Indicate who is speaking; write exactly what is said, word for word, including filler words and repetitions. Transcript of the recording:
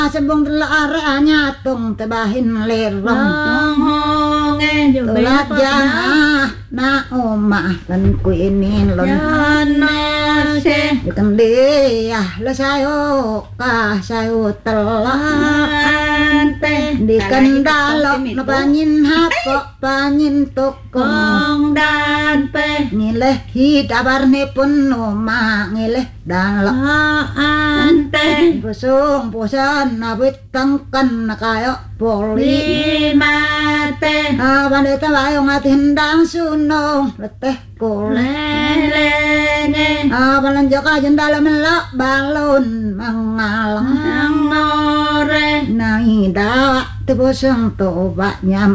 Speaker 1: Sembung telak arek nyatung tebahin lerong
Speaker 2: nge
Speaker 1: tulat janah na omah lan kuinin lon
Speaker 2: nase
Speaker 1: dikendi ah le sayo kah sayo telak di kendalo no panyin hapok panyin tokong
Speaker 2: dan pe
Speaker 1: ngileh hidabarne pun omah ngileh dalak
Speaker 2: ante
Speaker 1: busung pusan nabit tangkan kayo poli
Speaker 2: mate
Speaker 1: bandita bayong at hindang sunong leteh kule
Speaker 2: lelenge
Speaker 1: balanjo ka jendala melak balon mangalang
Speaker 2: nore
Speaker 1: nai dawa tebusung toba nyam